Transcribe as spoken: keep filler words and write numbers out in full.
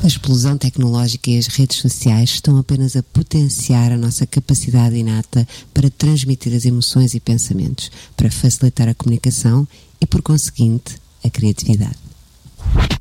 explosão tecnológica e as redes sociais estão apenas a potenciar a nossa capacidade inata para transmitir as emoções e pensamentos, para facilitar a comunicação e, por conseguinte, a criatividade.